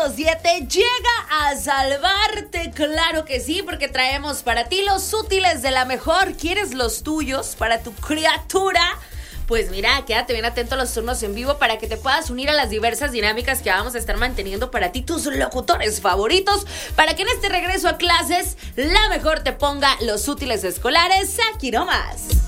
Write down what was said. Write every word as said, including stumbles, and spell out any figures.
punto siete llega a salvarte, claro que sí, porque traemos para ti los útiles de la mejor. ¿Quieres los tuyos para tu criatura? Pues mira, quédate bien atento a los turnos en vivo para que te puedas unir a las diversas dinámicas que vamos a estar manteniendo para ti, tus locutores favoritos, para que en este regreso a clases la mejor te ponga los útiles escolares aquí nomás.